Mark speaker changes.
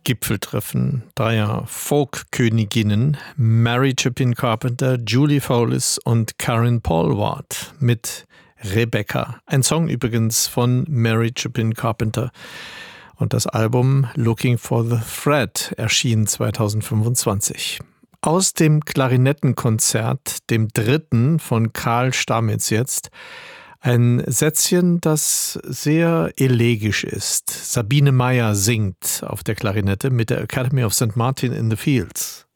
Speaker 1: Gipfeltreffen dreier Folk-Königinnen Mary Chapin Carpenter, Julie Fowlis und Karen Polwart mit Rebecca. Ein Song übrigens von Mary Chapin Carpenter. Und das Album Looking for the Thread erschien 2025. Aus dem Klarinettenkonzert, dem dritten von Karl Stamitz jetzt, ein Sätzchen, das sehr elegisch ist. Sabine Meyer singt auf der Klarinette mit der Academy of St. Martin in the Fields.